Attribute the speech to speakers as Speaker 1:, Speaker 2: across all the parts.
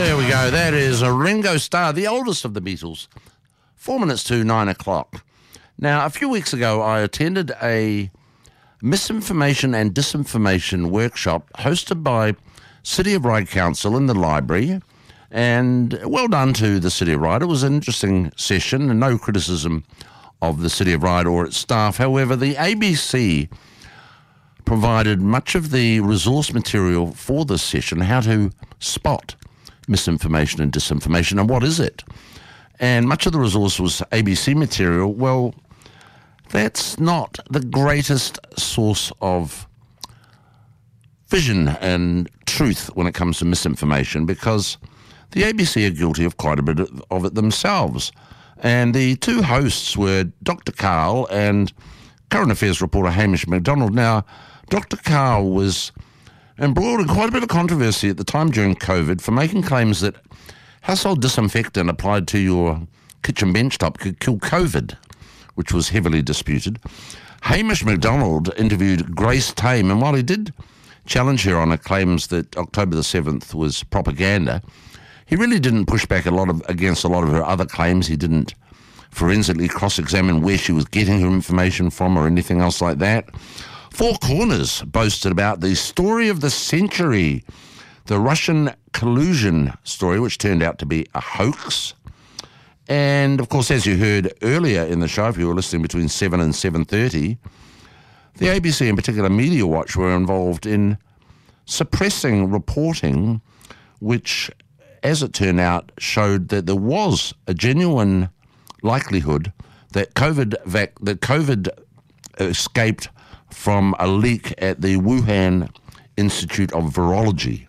Speaker 1: There we go. That is a Ringo Starr, the oldest of the Beatles. 4 minutes to 9 o'clock. Now, a few weeks ago, I attended a misinformation and disinformation workshop hosted by City of Ryde Council in the library. And well done to the City of Ryde. It was an interesting session and no criticism of the City of Ryde or its staff. However, the ABC provided much of the resource material for this session, how to spot misinformation and disinformation, and what is it? And much of the resource was ABC material. Well, that's not the greatest source of vision and truth when it comes to misinformation, because the ABC are guilty of quite a bit of it themselves. And the two hosts were Dr. Karl and current affairs reporter Hamish McDonald. Now, Dr. Karl was embroiled in quite a bit of controversy at the time during COVID for making claims that household disinfectant applied to your kitchen benchtop could kill COVID, which was heavily disputed. Hamish McDonald interviewed Grace Tame, and while he did challenge her on her claims that October the 7th was propaganda, he really didn't push back against a lot of her other claims. He didn't forensically cross-examine where she was getting her information from or anything else like that. Four Corners boasted about the story of the century, the Russian collusion story, which turned out to be a hoax. And, of course, as you heard earlier in the show, if you were listening between 7 and 7:30, the ABC, in particular Media Watch, were involved in suppressing reporting which, as it turned out, showed that there was a genuine likelihood that COVID escaped from a leak at the Wuhan Institute of Virology.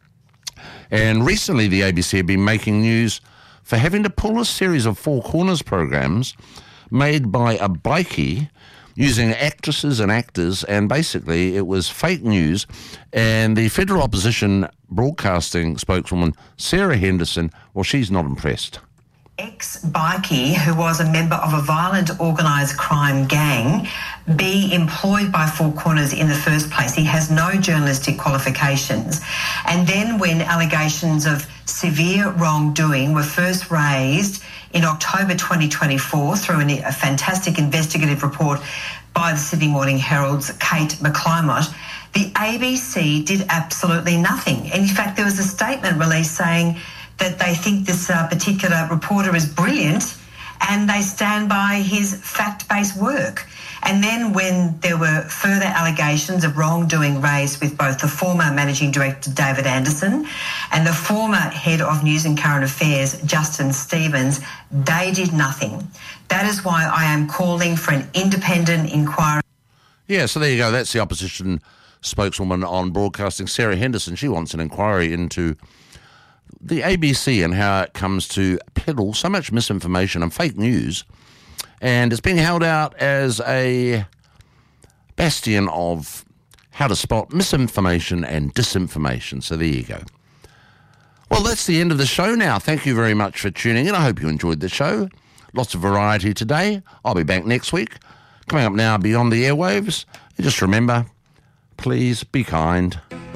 Speaker 1: And recently the ABC have been making news for having to pull a series of Four Corners programs made by a bikie using actresses and actors, and basically it was fake news. And the Federal Opposition Broadcasting spokeswoman, Sarah Henderson, well, she's not impressed.
Speaker 2: Ex-bikie who was a member of a violent organised crime gang be employed by Four Corners in the first place. He has no journalistic qualifications. And then when allegations of severe wrongdoing were first raised in October 2024 through a fantastic investigative report by the Sydney Morning Herald's Kate McClymont, the ABC did absolutely nothing. And in fact, there was a statement released saying that they think this particular reporter is brilliant and they stand by his fact-based work. And then when there were further allegations of wrongdoing raised with both the former Managing Director David Anderson and the former Head of News and Current Affairs Justin Stevens, they did nothing. That is why I am calling for an independent inquiry.
Speaker 1: Yeah, so there you go. That's the opposition spokeswoman on broadcasting, Sarah Henderson. She wants an inquiry into the ABC and how it comes to peddle so much misinformation and fake news, and it's being held out as a bastion of how to spot misinformation and disinformation. So there you go. Well, that's the end of the show now. Thank you very much for tuning in. I hope you enjoyed the show. Lots of variety today. I'll be back next week. Coming up now, Beyond the Airwaves. And just remember, please be kind.